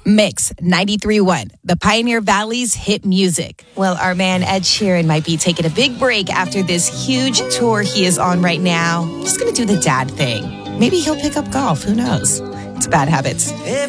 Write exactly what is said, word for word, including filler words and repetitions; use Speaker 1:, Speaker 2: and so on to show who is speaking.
Speaker 1: Mix ninety-three point one, the Pioneer Valley's hit music. Well, our man Ed Sheeran might be taking a big break after this huge tour he is on right now. Just gonna do the dad thing. Maybe he'll pick up golf. Who knows? It's Bad Habits.